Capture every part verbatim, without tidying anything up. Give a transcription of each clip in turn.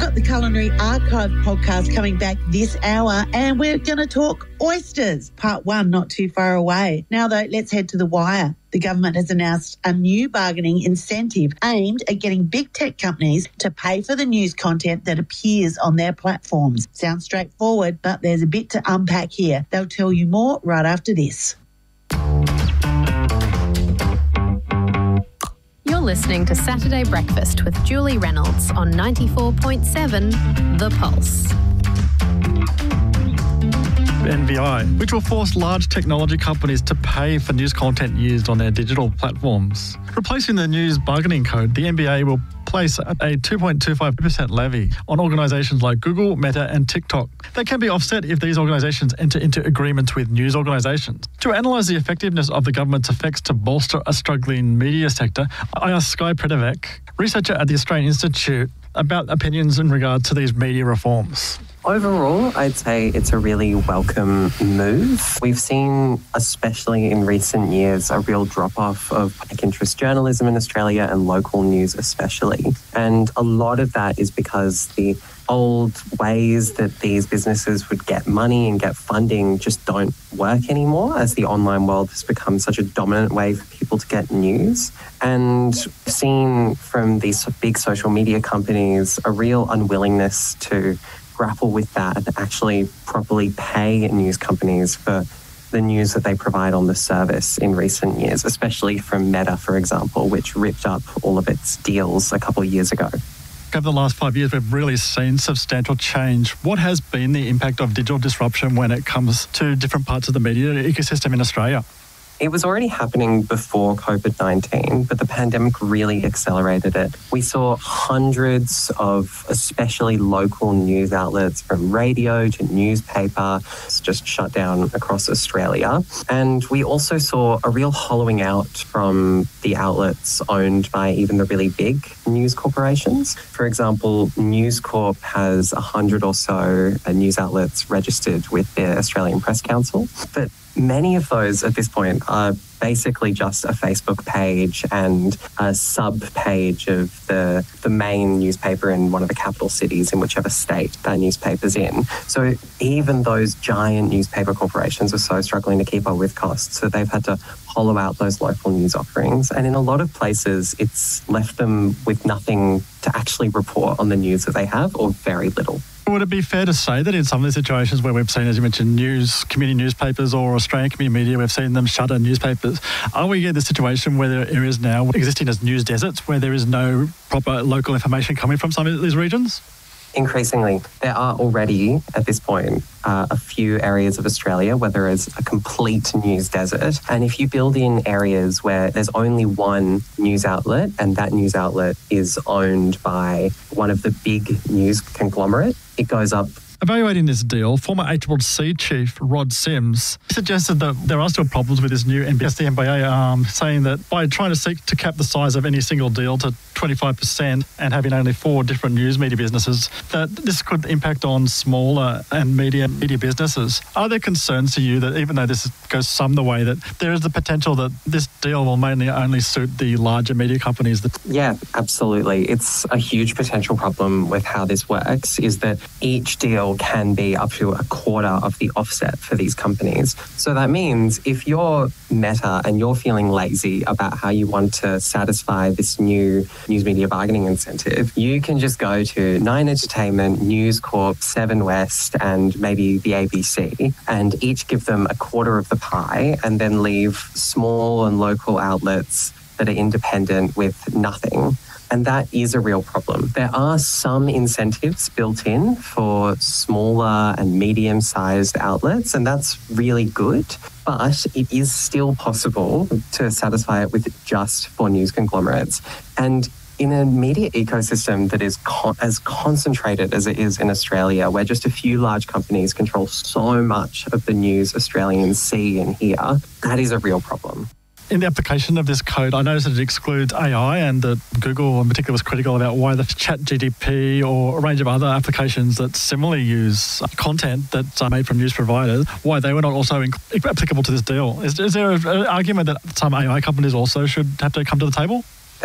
got the Culinary Archive podcast coming back this hour, and we're going to talk oysters, part one, not too far away. Now, though, let's head to the wire. The government has announced a new bargaining incentive aimed at getting big tech companies to pay for the news content that appears on their platforms. Sounds straightforward, but there's a bit to unpack here. They'll tell you more right after this. You're listening to Saturday Breakfast with Julie Reynolds on ninety-four point seven The Pulse. N B I, which will force large technology companies to pay for news content used on their digital platforms. Replacing the news bargaining code, the N B A will place a two point two five percent levy on organisations like Google, Meta and TikTok. They can be offset if these organisations enter into agreements with news organisations. To analyse the effectiveness of the government's effects to bolster a struggling media sector, I asked Sky Predovec, researcher at the Australian Institute, about opinions in regard to these media reforms. Overall, I'd say it's a really welcome move. We've seen, especially in recent years, a real drop-off of public interest journalism in Australia and local news especially. And a lot of that is because the old ways that these businesses would get money and get funding just don't work anymore, as the online world has become such a dominant way for people to get news. And we've seen from these big social media companies a real unwillingness to grapple with that and actually properly pay news companies for the news that they provide on the service in recent years, especially from Meta, for example, which ripped up all of its deals a couple of years ago. Over the last five years, we've really seen substantial change. What has been the impact of digital disruption when it comes to different parts of the media ecosystem in Australia? It was already happening before COVID nineteen, but the pandemic really accelerated it. We saw hundreds of especially local news outlets, from radio to newspaper, just shut down across Australia. And we also saw a real hollowing out from the outlets owned by even the really big news corporations. For example, News Corp has one hundred or so news outlets registered with the Australian Press Council. But many of those at this point are basically just a Facebook page and a sub-page of the, the main newspaper in one of the capital cities in whichever state that newspaper's in. So even those giant newspaper corporations are so struggling to keep up with costs that they've had to hollow out those local news offerings. And in a lot of places, it's left them with nothing to actually report on the news that they have, or very little. Would it be fair to say that in some of the situations where we've seen, as you mentioned, news, community newspapers or Australian community media, we've seen them shutter newspapers, are we in the situation where there are areas now existing as news deserts where there is no proper local information coming from some of these regions? Increasingly, there are already, at this point, uh, a few areas of Australia where there is a complete news desert. And if you build in areas where there's only one news outlet and that news outlet is owned by one of the big news conglomerate, it goes up. Evaluating this deal, former A C C C chief Rod Sims suggested that there are still problems with this new N B A, the N B A, um, saying that by trying to seek to cap the size of any single deal to twenty-five percent and having only four different news media businesses, that this could impact on smaller and medium media businesses. Are there concerns to you that even though this goes some the way, that there is the potential that this deal will mainly only suit the larger media companies? That- yeah, absolutely. It's a huge potential problem with how this works, is that each deal can be up to a quarter of the offset for these companies. So that means if you're Meta and you're feeling lazy about how you want to satisfy this new news media bargaining incentive, you can just go to Nine Entertainment, News Corp, Seven West, and maybe the A B C, and each give them a quarter of the pie, and then leave small and local outlets that are independent with nothing. And that is a real problem. There are some incentives built in for smaller and medium-sized outlets, and that's really good. But it is still possible to satisfy it with just four news conglomerates. And in a media ecosystem that is con- as concentrated as it is in Australia, where just a few large companies control so much of the news Australians see and hear, that is a real problem. In the application of this code, I noticed that it excludes A I, and that Google in particular was critical about why the Chat G P T or a range of other applications that similarly use content that's made from news providers, why they were not also inc- applicable to this deal. Is, is there an argument that some A I companies also should have to come to the table? There's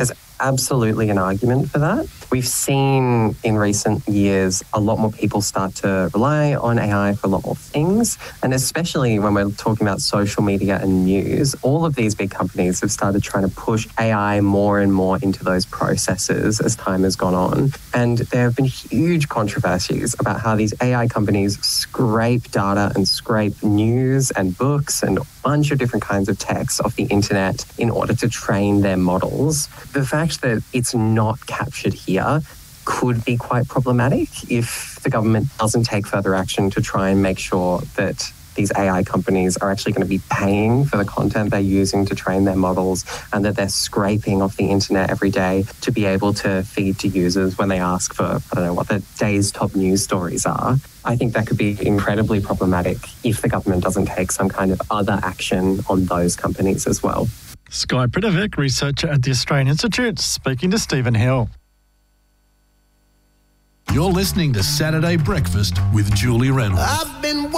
absolutely an argument for that. We've seen in recent years a lot more people start to rely on A I for a lot more things. And especially when we're talking about social media and news, all of these big companies have started trying to push A I more and more into those processes as time has gone on. And there have been huge controversies about how these A I companies scrape data and scrape news and books and a bunch of different kinds of text off the internet in order to train their models. The fact that it's not captured here could be quite problematic if the government doesn't take further action to try and make sure that these A I companies are actually going to be paying for the content they're using to train their models, and that they're scraping off the internet every day to be able to feed to users when they ask for, I don't know, what the day's top news stories are. I think that could be incredibly problematic if the government doesn't take some kind of other action on those companies as well. Sky Pridovic, researcher at the Australian Institute, speaking to Stephen Hill. You're listening to Saturday Breakfast with Julie Reynolds. I've been